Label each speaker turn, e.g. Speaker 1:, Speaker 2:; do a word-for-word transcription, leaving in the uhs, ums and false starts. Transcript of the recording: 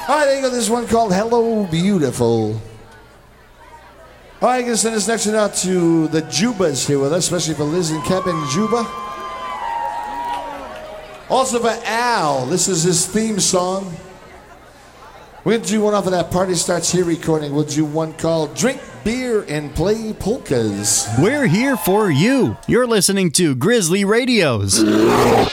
Speaker 1: All right, there you go. This one called Hello Beautiful. All right, I'm going to send this next one out to the Jubas here with us, especially for Liz and Kevin Juba. Also for Al, this is his theme song. We're going to do one off of that Party Starts Here recording. We'll do one called Drink Beer and Play Polkas.
Speaker 2: We're here for you. You're listening to Grizzly Radios.